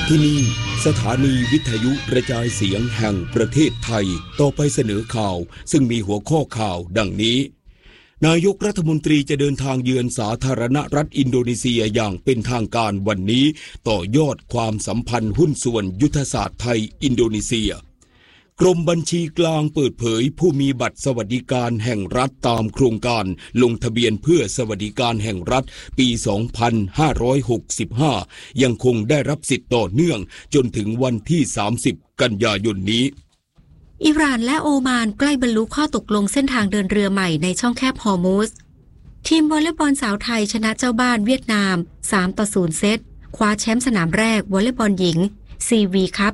ที่นี่สถานีวิทยุกระจายเสียงแห่งประเทศไทยต่อไปเสนอข่าวซึ่งมีหัวข้อข่าวดังนี้นายกรัฐมนตรีจะเดินทางเยือนสาธารณรัฐอินโดนีเซียอย่างเป็นทางการวันนี้ต่อยอดความสัมพันธ์หุ้นส่วนยุทธศาสตร์ไทยอินโดนีเซียกรมบัญชีกลางเปิดเผยผู้มีบัตรสวัสดิการแห่งรัฐตามโครงการลงทะเบียนเพื่อสวัสดิการแห่งรัฐปี 2565 ยังคงได้รับสิทธิ์ต่อเนื่องจนถึงวันที่ 30 กันยายนนี้อิหร่านและโอมานใกล้บรรลุข้อตกลงเส้นทางเดินเรือใหม่ในช่องแคบฮอร์มุซทีมวอลเลย์บอลสาวไทยชนะเจ้าบ้านเวียดนาม 3-0 เซตคว้าแชมป์สนามแรกวอลเลย์บอลหญิง CV คัพ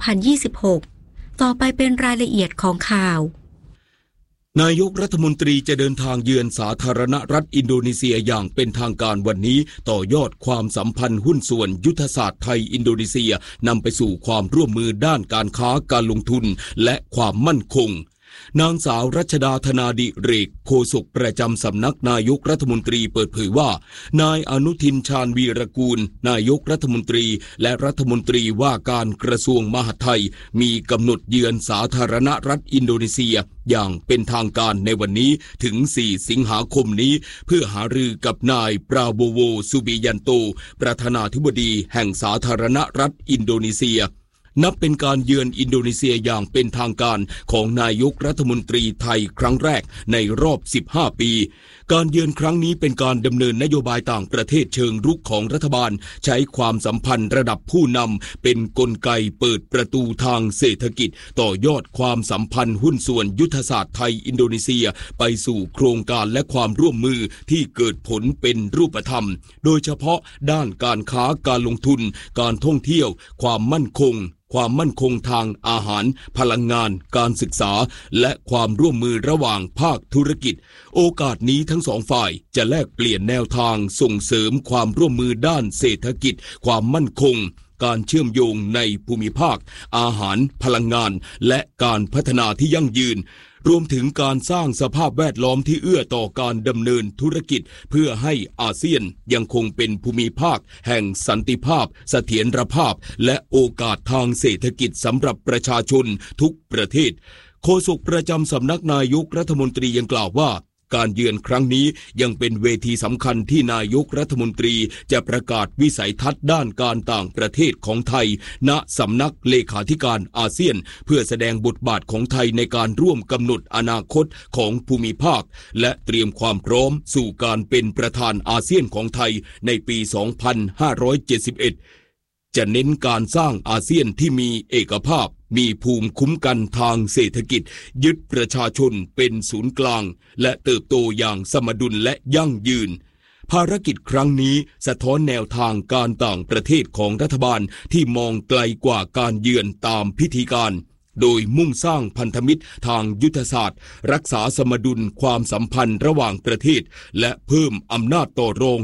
2026 ต่อไปเป็นรายละเอียดของข่าวนายกรัฐมนตรีจะเดินทางเยือนสาธารณรัฐอินโดนีเซียอย่างเป็นทางการวันนี้ต่อยอดความสัมพันธ์หุ้นส่วนยุทธศาสตร์ไทยอินโดนีเซียนำไปสู่ความร่วมมือด้านการค้าการลงทุนและความมั่นคงนางสาวรัชดาธนาดิเรกโฆษกประจำสำนักนายกรัฐมนตรีเปิดเผยว่านายอนุทินชาญวีรกูลนายกรัฐมนตรีและรัฐมนตรีว่าการกระทรวงมหาดไทยมีกำหนดเยือนสาธารณรัฐอินโดนีเซียอย่างเป็นทางการในวันนี้ถึง 4 สิงหาคมนี้เพื่อหารือกับนายปราโบโว สุบิยันโตประธานาธิบดีแห่งสาธารณรัฐอินโดนีเซียนับเป็นการเยือนอินโดนีเซียอย่างเป็นทางการของนายกรัฐมนตรีไทยครั้งแรกในรอบ 15 ปีการเยือนครั้งนี้เป็นการดำเนินนโยบายต่างประเทศเชิงรุกของรัฐบาลใช้ความสัมพันธ์ระดับผู้นำเป็นกลไกเปิดประตูทางเศรษฐกิจต่อยอดความสัมพันธ์หุ้นส่วนยุทธศาสตร์ไทยอินโดนีเซียไปสู่โครงการและความร่วมมือที่เกิดผลเป็นรูปธรรมโดยเฉพาะด้านการค้าการลงทุนการท่องเที่ยวความมั่นคงทางอาหารพลังงานการศึกษาและความร่วมมือระหว่างภาคธุรกิจโอกาสนี้ทั้งสองฝ่ายจะแลกเปลี่ยนแนวทางส่งเสริมความร่วมมือด้านเศรษฐกิจความมั่นคงการเชื่อมโยงในภูมิภาคอาหารพลังงานและการพัฒนาที่ยั่งยืนรวมถึงการสร้างสภาพแวดล้อมที่เอื้อต่อการดำเนินธุรกิจเพื่อให้อาเซียนยังคงเป็นภูมิภาคแห่งสันติภาพเสถียรภาพและโอกาสทางเศรษฐกิจสำหรับประชาชนทุกประเทศโฆษกประจำสำนักนายกรัฐมนตรียังกล่าวว่าการเยือนครั้งนี้ยังเป็นเวทีสำคัญที่นายกรัฐมนตรีจะประกาศวิสัยทัศน์ด้านการต่างประเทศของไทยณสำนักเลขาธิการอาเซียนเพื่อแสดงบทบาทของไทยในการร่วมกำหนดอนาคตของภูมิภาคและเตรียมความพร้อมสู่การเป็นประธานอาเซียนของไทยในปี 2571 จะเน้นการสร้างอาเซียนที่มีเอกภาพมีภูมิคุ้มกันทางเศรษฐกิจยึดประชาชนเป็นศูนย์กลางและเติบโตอย่างสมดุลและยั่งยืนภารกิจครั้งนี้สะท้อนแนวทางการต่างประเทศของรัฐบาลที่มองไกลกว่าการเยือนตามพิธีการโดยมุ่งสร้างพันธมิตรทางยุทธศาสตร์รักษาสมดุลความสัมพันธ์ระหว่างประเทศและเพิ่มอำนาจต่อรอง